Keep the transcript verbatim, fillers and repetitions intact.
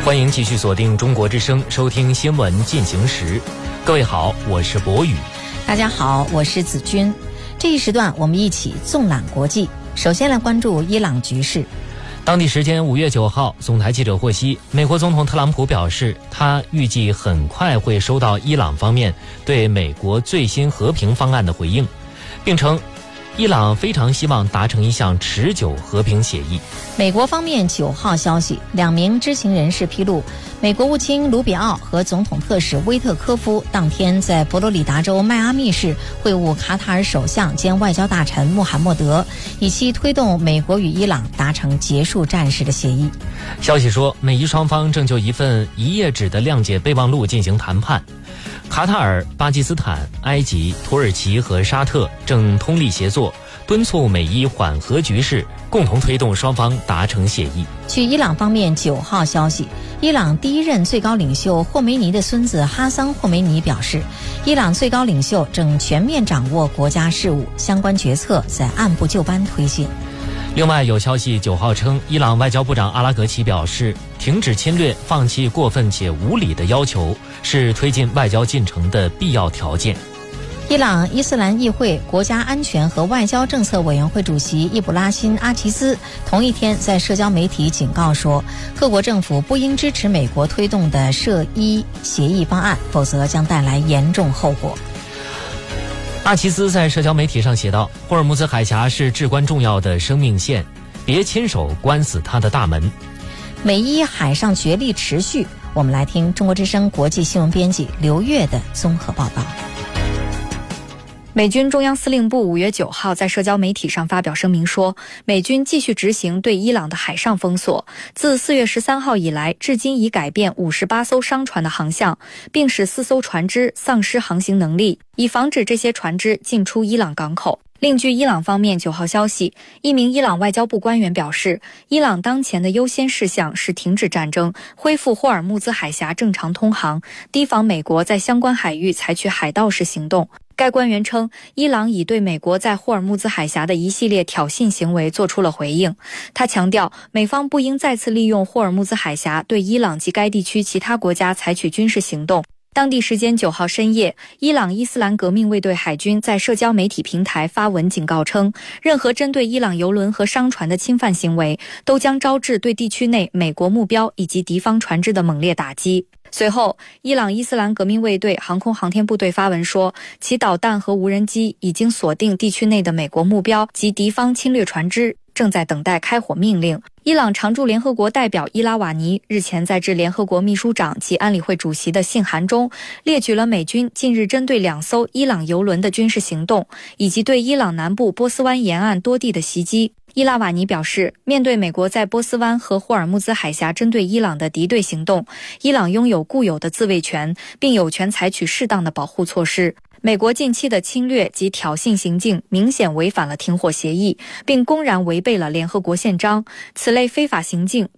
欢迎继续锁定中国之声，收听新闻进行时。各位好，我是博宇。 大家好，我是子君。这一时段我们一起纵览国际。首先来关注伊朗局势。 当地时间五月九号，总台记者获悉，美国总统特朗普表示，他预计很快会收到伊朗方面对美国最新和平方案的回应，并称伊朗非常希望达成一项持久和平协议。 美国方面九号消息，两名知情人士披露，美国务卿卢比奥和总统特使威特科夫当天在佛罗里达州迈阿密市会晤卡塔尔首相兼外交大臣穆罕默德，以期推动美国与伊朗达成结束战事的协议。 消息说，美伊双方正就一份一页纸的谅解备忘录进行谈判。卡塔尔、巴基斯坦、埃及、土耳其和沙特正通力协作，敦促美伊缓和局势，共同推动双方达成协议。 据伊朗方面九号消息，伊朗第一任最高领袖霍梅尼的孙子哈桑·霍梅尼表示，伊朗最高领袖正全面掌握国家事务，相关决策在按部就班推进。 另外有消息九号称，伊朗外交部长阿拉格齐表示，停止侵略、放弃过分且无理的要求是推进外交进程的必要条件。 伊朗伊斯兰议会国家安全和外交政策委员会主席易卜拉欣·阿齐兹同一天在社交媒体警告说，各国政府不应支持美国推动的涉伊协议方案，否则将带来严重后果。 阿齐兹在社交媒体上写道，霍尔木兹海峡是至关重要的生命线，别亲手关死它的大门。 美伊海上角力持续，我们来听中国之声国际新闻编辑刘越的综合报道。 美军中央司令部五月九号在社交媒体上发表声明说，美军继续执行对伊朗的海上封锁，自四月十三号以来，至今已改变五十八艘商船的航向，并使四艘船只丧失航行能力，以防止这些船只进出伊朗港口。另据伊朗方面九号消息，一名伊朗外交部官员表示，伊朗当前的优先事项是停止战争，恢复霍尔木兹海峡正常通航，提防美国在相关海域采取海盗式行动。该官员称，伊朗已对美国在霍尔木兹海峡的一系列挑衅行为做出了回应。他强调，美方不应再次利用霍尔木兹海峡对伊朗及该地区其他国家采取军事行动。当地时间九号深夜，伊朗伊斯兰革命卫队海军在社交媒体平台发文警告称，任何针对伊朗油轮和商船的侵犯行为都将招致对地区内美国目标以及敌方船只的猛烈打击。随后，伊朗伊斯兰革命卫队航空航天部队发文说，其导弹和无人机已经锁定地区内的美国目标及敌方侵略船只，正在等待开火命令。伊朗常驻联合国代表伊拉瓦尼日前在致联合国秘书长及安理会主席的信函中，列举了美军近日针对两艘伊朗油轮的军事行动，以及对伊朗南部波斯湾沿岸多地的袭击。伊拉瓦尼表示，面对美国在波斯湾和霍尔木兹海峡针对伊朗的敌对行动，伊朗拥有固有的自卫权，并有权采取适当的保护措施。美国近期的侵略及挑衅行径明显违反了停火协议，并公然违背了联合国宪章，此类非法行径